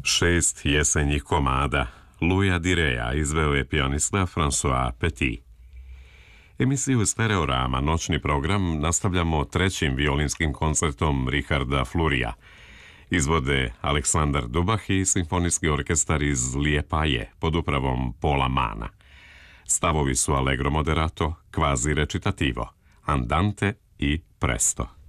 6 jesenjih komada Louisa Direja izveo je pijanista François Petit. Emisiju Stereorama, noćni program, nastavljamo trećim violinskim koncertom Richarda Flurija. Izvode Aleksandar Dubah i simfonijski orkestar iz Liepaje pod upravom Paula Mana. Stavovi su allegro moderato, quasi recitativo, andante i presto.